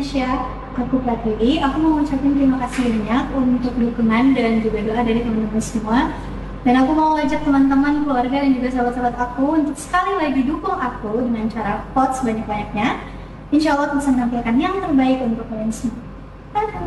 Indonesia, aku Pratiwi. Aku mau ngucapin terima kasih banyak untuk dukungan dan juga doa dari teman-teman semua. Dan aku mau ajak teman-teman, keluarga, dan juga sahabat-sahabat aku untuk sekali lagi dukung aku dengan cara vote sebanyak-banyaknya. Insya Allah aku bisa menampilkan yang terbaik untuk kalian semua. Dadah.